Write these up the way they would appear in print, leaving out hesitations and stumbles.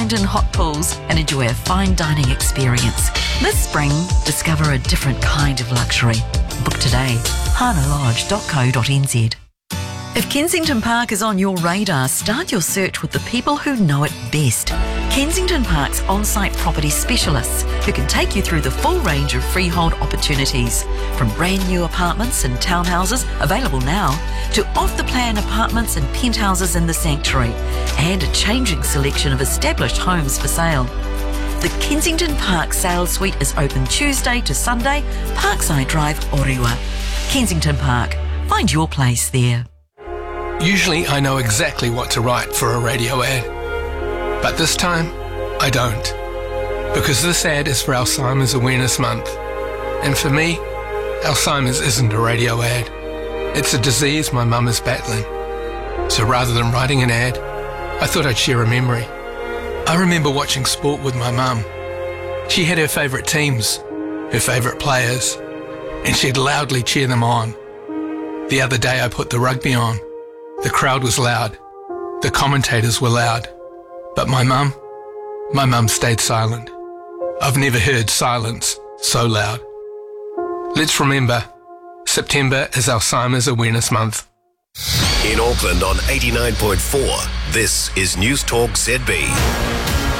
unwind in hot pools and enjoy a fine dining experience. This spring, discover a different kind of luxury. Book today. hanalodge.co.nz. If Kensington Park is on your radar, start your search with the people who know it best. Kensington Park's on-site property specialists who can take you through the full range of freehold opportunities, from brand new apartments and townhouses available now to off-the-plan apartments and penthouses in the Sanctuary, and a changing selection of established homes for sale. The Kensington Park Sales Suite is open Tuesday to Sunday, Parkside Drive, Orewa. Kensington Park. Find your place there. Usually I know exactly what to write for a radio ad, but this time I don't, because this ad is for Alzheimer's Awareness Month, and for me, Alzheimer's isn't a radio ad. It's a disease my mum is battling. So rather than writing an ad, I thought I'd share a memory. I remember watching sport with my mum. She had her favourite teams, her favourite players, and she'd loudly cheer them on. The other day I put the rugby on. The crowd was loud. The commentators were loud. But my mum stayed silent. I've never heard silence so loud. Let's remember, September is Alzheimer's Awareness Month. In Auckland on 89.4, this is News Talk ZB.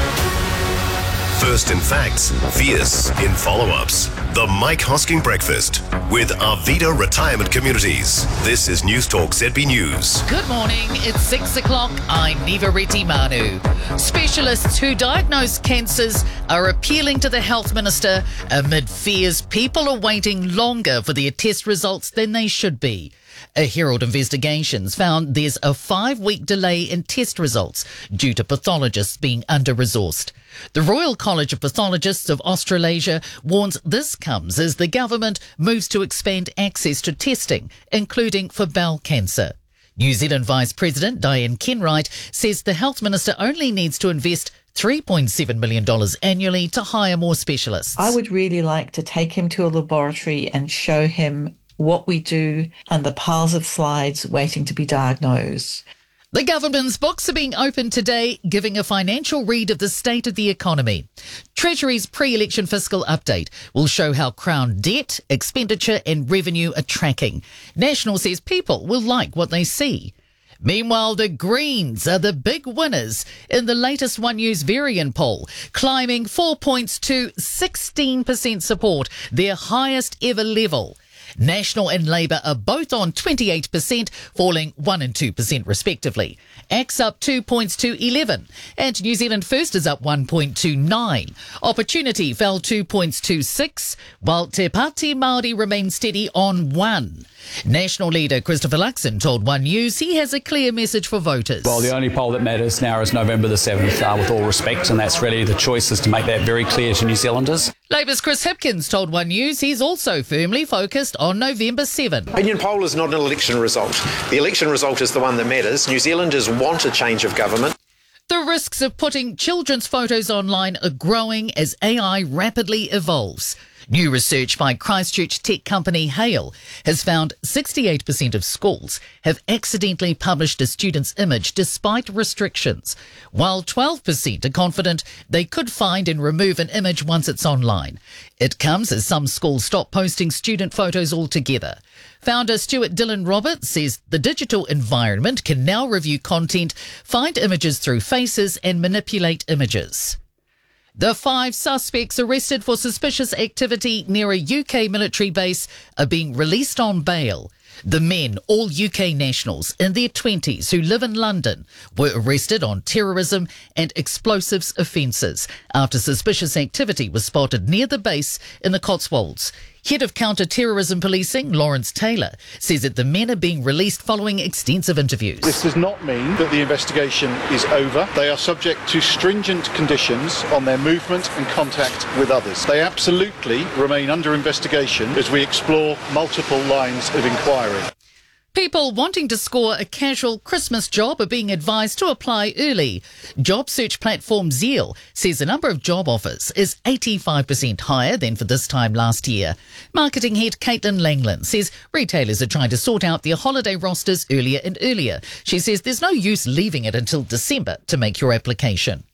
First in facts, fierce in follow-ups. The Mike Hosking Breakfast with Arvida Retirement Communities. This is News Talk ZB News. Good morning, it's 6 o'clock. I'm Niva Reti Manu. Specialists who diagnose cancers are appealing to the Health Minister amid fears people are waiting longer for their test results than they should be. A Herald Investigations found there's a 5-week delay in test results due to pathologists being under-resourced. The Royal College of Pathologists of Australasia warns this comes as the government moves to expand access to testing, including for bowel cancer. New Zealand Vice President Diane Kenwright says the Health Minister only needs to invest $3.7 million annually to hire more specialists. I would really like to take him to a laboratory and show him what we do and the piles of slides waiting to be diagnosed. The government's books are being opened today, giving a financial read of the state of the economy. Treasury's pre-election fiscal update will show how Crown debt, expenditure and revenue are tracking. National says people will like what they see. Meanwhile, the Greens are the big winners in the latest One News Varian poll, climbing 4 points to 16% support, their highest ever level. National and Labour are both on 28%, falling 1 and 2% respectively. ACT's up 2 points to 11, and New Zealand First is up 1 point to 9. Opportunity fell 2 points to 6, while Te Pāti Māori remains steady on 1. National leader Christopher Luxon told One News he has a clear message for voters. Well, the only poll that matters now is November the 7th, with all respect, and that's really the choice is to make that very clear to New Zealanders. Labour's Chris Hipkins told One News he's also firmly focused on November 7. Opinion poll is not an election result. The election result is the one that matters. New Zealanders want a change of government. The risks of putting children's photos online are growing as AI rapidly evolves. New research by Christchurch tech company Hale has found 68% of schools have accidentally published a student's image despite restrictions, while 12% are confident they could find and remove an image once it's online. It comes as some schools stop posting student photos altogether. Founder Stuart Dillon Roberts says the digital environment can now review content, find images through faces and manipulate images. The 5 suspects arrested for suspicious activity near a UK military base are being released on bail. The men, all UK nationals in their 20s who live in London, were arrested on terrorism and explosives offences after suspicious activity was spotted near the base in the Cotswolds. Head of Counter-Terrorism Policing, Lawrence Taylor, says that the men are being released following extensive interviews. This does not mean that the investigation is over. They are subject to stringent conditions on their movement and contact with others. They absolutely remain under investigation as we explore multiple lines of inquiry. People wanting to score a casual Christmas job are being advised to apply early. Job search platform Zeal says the number of job offers is 85% higher than for this time last year. Marketing head Caitlin Langland says retailers are trying to sort out their holiday rosters earlier and earlier. She says there's no use leaving it until December to make your application.